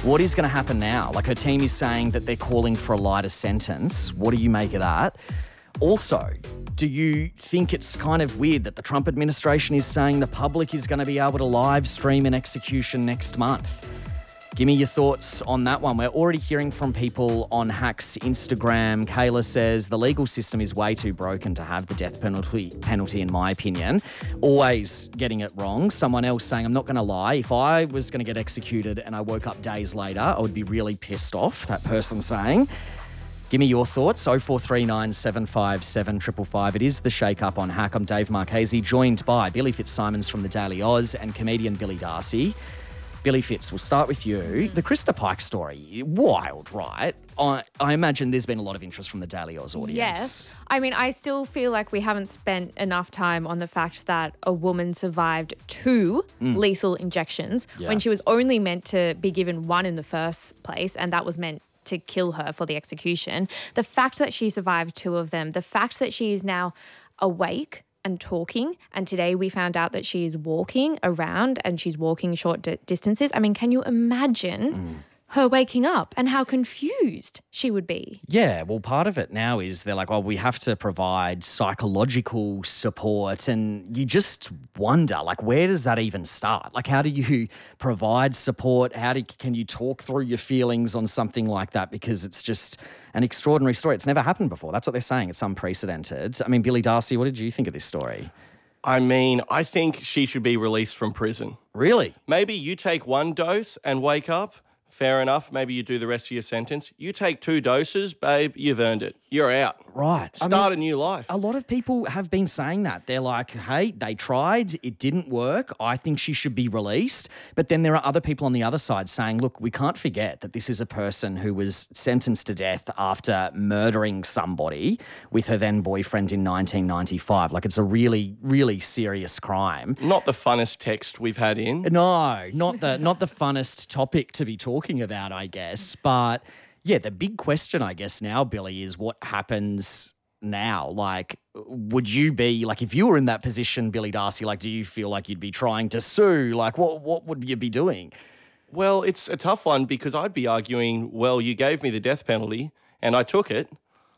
What is going to happen now? Like, her team is saying that they're calling for a lighter sentence. What do you make of that? Also, do you think it's kind of weird that the Trump administration is saying the public is going to be able to live stream an execution next month? Give me your thoughts on that one. We're already hearing from people on Hack's Instagram. Kayla says the legal system is way too broken to have the death penalty in my opinion. Always getting it wrong. Someone else saying, I'm not going to lie, if I was going to get executed and I woke up days later, I would be really pissed off, that person saying. Give me your thoughts, 0439 757 555. It is The Shake Up on Hack. I'm Dave Marchese, joined by Billy Fitzsimons from the Daily Oz and comedian Billy Darcy. Billy Fitz, we'll start with you. The Krista Pike story, wild, right? I imagine there's been a lot of interest from the Daily Oz audience. Yes. I mean, I still feel like we haven't spent enough time on the fact that a woman survived two lethal injections when she was only meant to be given one in the first place, and that was meant to kill her for the execution. The fact that she survived two of them, the fact that she is now awake and talking, and today we found out that she is walking around and she's walking short distances. I mean, can you imagine her waking up and how confused she would be? Yeah, well, part of it now is they're like, well, we have to provide psychological support, and you just wonder, like, where does that even start? Like, how do you provide support? Can you talk through your feelings on something like that? Because it's just an extraordinary story. It's never happened before. That's what they're saying. It's unprecedented. I mean, Billy Darcy, what did you think of this story? I mean, I think she should be released from prison. Really? Maybe you take one dose and wake up. Fair enough. Maybe you do the rest of your sentence. You take two doses, babe, you've earned it. You're out. Right. Start a new life. A lot of people have been saying that. They're like, hey, they tried, it didn't work. I think she should be released. But then there are other people on the other side saying, look, we can't forget that this is a person who was sentenced to death after murdering somebody with her then boyfriend in 1995. Like, it's a really, really serious crime. Not the funnest text we've had in. No, not the funnest topic to be talking about, I guess. But yeah, the big question, I guess, now, Billy, is what happens now? Like, would you be, like, if you were in that position, Billy Darcy, like, do you feel like you'd be trying to sue? Like, what would you be doing? Well, it's a tough one because I'd be arguing, well, you gave me the death penalty and I took it.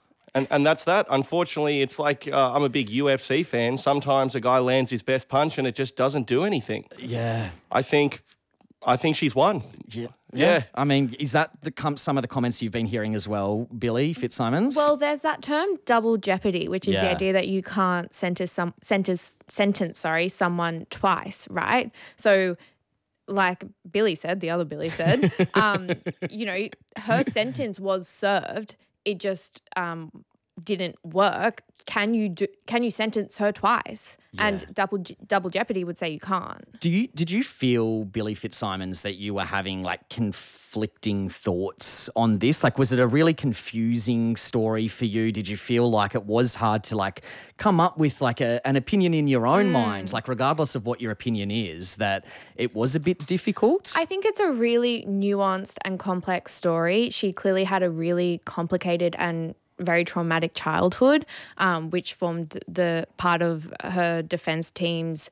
And that's that. Unfortunately, it's like I'm a big UFC fan. Sometimes a guy lands his best punch and it just doesn't do anything. Yeah. I think she's won. Yeah. I mean, is that some of the comments you've been hearing as well, Billy Fitzsimons? Well, there's that term double jeopardy, which is the idea that you can't sentence someone twice, right? So, like Billy said, the other Billy said, her sentence was served. It just didn't work. Can you sentence her twice? Yeah. And double jeopardy would say you can't. Did you feel, Billy Fitzsimons, that you were having like conflicting thoughts on this? Like, was it a really confusing story for you? Did you feel like it was hard to like come up with like an opinion in your own mind, like regardless of what your opinion is, that it was a bit difficult? I think it's a really nuanced and complex story. She clearly had a really complicated and very traumatic childhood, which formed the part of her defense team's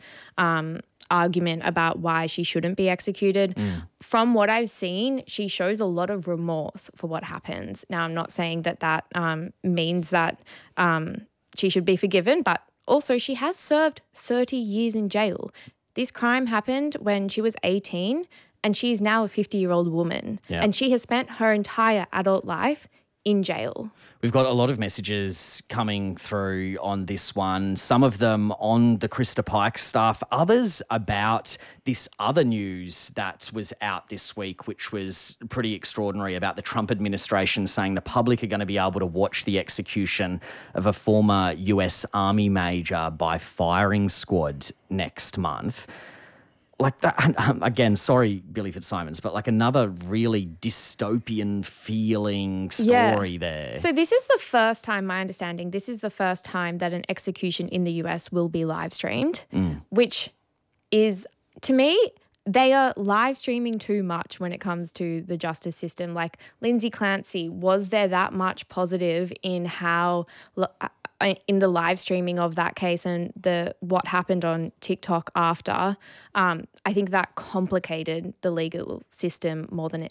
argument about why she shouldn't be executed. From what I've seen, she shows a lot of remorse for what happens. Now, I'm not saying that means that she should be forgiven, but also she has served 30 years in jail. This crime happened when she was 18 and she's now a 50-year-old woman. Yeah. And she has spent her entire adult life in jail. We've got a lot of messages coming through on this one, some of them on the Krista Pike stuff, others about this other news that was out this week, which was pretty extraordinary, about the Trump administration saying the public are going to be able to watch the execution of a former US Army major by firing squad next month. Like that, again, sorry, Billy Fitzsimons, but like another really dystopian feeling story there. So this is the first time, my understanding, this is the first time that an execution in the US will be live streamed, which is, to me, they are live streaming too much when it comes to the justice system. Like Lindsay Clancy, was there that much positive in how in the live streaming of that case and what happened on TikTok after? I think that complicated the legal system more than